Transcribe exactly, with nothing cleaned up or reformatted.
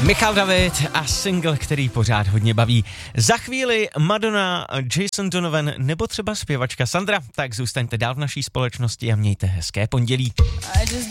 Michal David a single, který pořád hodně baví. Za chvíli Madonna, Jason Donovan nebo třeba zpěvačka Sandra. Tak zůstaňte dál v naší společnosti a mějte hezké pondělí.